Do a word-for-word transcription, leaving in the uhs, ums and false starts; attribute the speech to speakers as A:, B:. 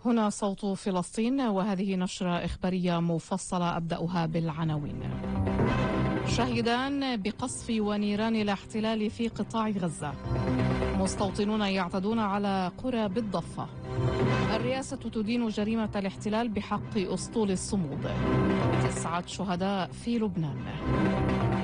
A: هنا صوت فلسطين، وهذه نشرة إخبارية مفصلة أبدأها بالعناوين. شهيدان بقصف ونيران الاحتلال في قطاع غزة. مستوطنون يعتدون على قرى بالضفة. الرئاسة تدين جريمة الاحتلال بحق أسطول الصمود. تسعة شهداء في لبنان.